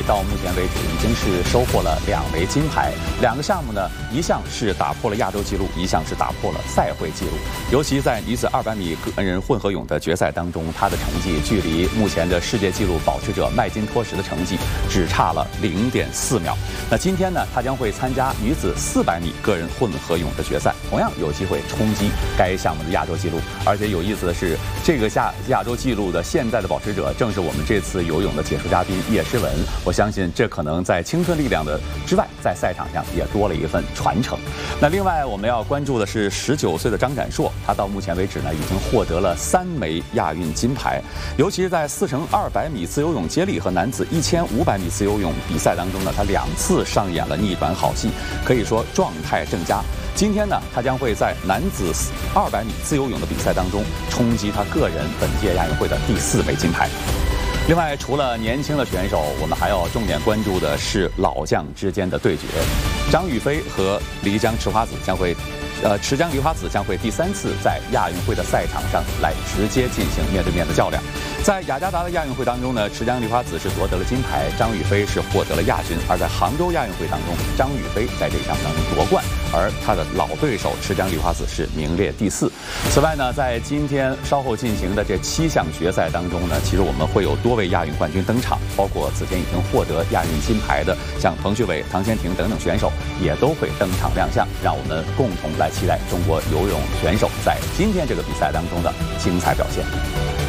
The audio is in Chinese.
到目前为止已经是收获了2枚金牌，2个项目呢，一项是打破了亚洲纪录，一项是打破了赛会纪录。尤其在女子200米个人混合泳的决赛当中，她的成绩距离目前的世界纪录保持者麦金托什的成绩只差了0.4秒。那今天呢，她将会参加女子400米个人混合泳的决赛，同样有机会冲击该项目的亚洲纪录。而且有意思的是，这个亚洲纪录的现在的保持者正是我们这次游泳的解说嘉宾叶诗文。我相信这可能在青春力量的之外，在赛场上也多了一份传承。那另外我们要关注的是19岁的张展硕，他到目前为止呢已经获得了3枚亚运金牌，尤其是在4×200米自由泳接力和男子1500米自由泳比赛当中呢，他2次上演了逆转好戏，可以说状态正佳。今天呢，他将会在男子200米自由泳的比赛当中冲击他个人本届亚运会的第4枚金牌。另外，除了年轻的选手，我们还要重点关注的是老将之间的对决。张雨霏和�丽江池花子将会第3次在亚运会的赛场上来直接进行面对面的较量。在雅加达的亚运会当中呢，池江璃花子是夺得了金牌，张雨霏是获得了亚军。而在杭州亚运会当中，张雨霏在这一项当中夺冠，而她的老对手池江璃花子是名列第4。此外呢，在今天稍后进行的这7项决赛当中呢，其实我们会有多位亚运冠军登场，包括此前已经获得亚运金牌的像彭旭伟、唐千婷等等选手也都会登场亮相，让我们共同来期待中国游泳选手在今天这个比赛当中的精彩表现。